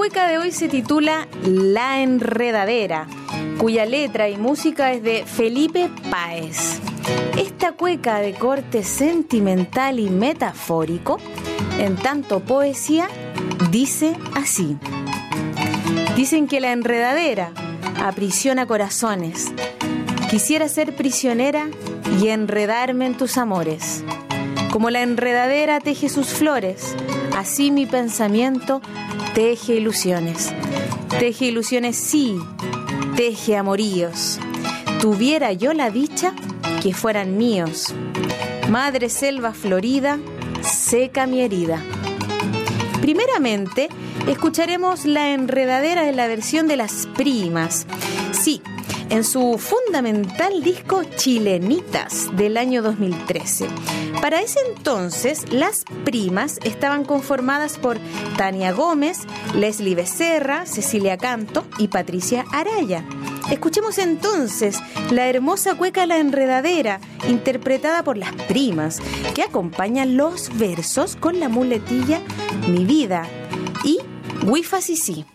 cueca de hoy se titula La Enredadera, cuya letra y música es de Felipe Páez. Esta cueca de corte sentimental y metafórico, en tanto poesía, dice así. Dicen que la enredadera aprisiona corazones. Quisiera ser prisionera y enredarme en tus amores. Como la enredadera teje sus flores, así mi pensamiento teje ilusiones. Teje ilusiones, sí, teje amoríos. Tuviera yo la dicha que fueran míos. Madre selva florida, seca mi herida. Primeramente, escucharemos La Enredadera en la versión de Las Primas. Sí, en su fundamental disco Chilenitas del año 2013. Para ese entonces, Las Primas estaban conformadas por Tania Gómez, Leslie Becerra, Cecilia Canto y Patricia Araya. Escuchemos entonces la hermosa cueca La Enredadera, interpretada por Las Primas, que acompañan los versos con la muletilla Mi Vida y Wifa Sisi.